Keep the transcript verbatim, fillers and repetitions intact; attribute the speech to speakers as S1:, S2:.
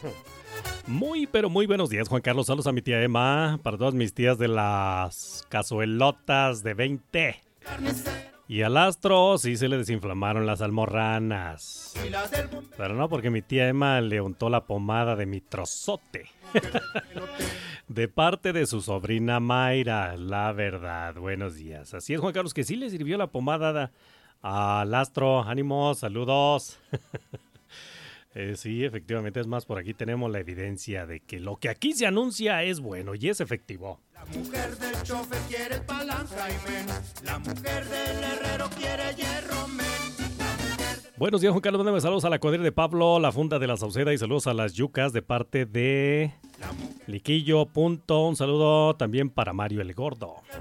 S1: Muy, pero muy buenos días, Juan Carlos. Saludos a mi tía Emma, para todas mis tías de las cazuelotas de veinte. Y al Astro sí se le desinflamaron las almorranas. Pero no, porque mi tía Emma le untó la pomada de mi trozote. De parte de su sobrina Mayra, la verdad. Buenos días. Así es, Juan Carlos, que sí le sirvió la pomada al Astro. Ánimo, saludos. Eh, sí, efectivamente, es más, por aquí tenemos la evidencia de que lo que aquí se anuncia es bueno y es efectivo.
S2: La mujer del chofer quiere palanca y men. La mujer del herrero quiere hierro, men.
S1: Buenos días, Juan Carlos. Mándame saludos a la cuadrilla de Pablo, la funda de la Sauceda y saludos a las yucas de parte de Liquillo. Punto. Un saludo también para Mario el Gordo.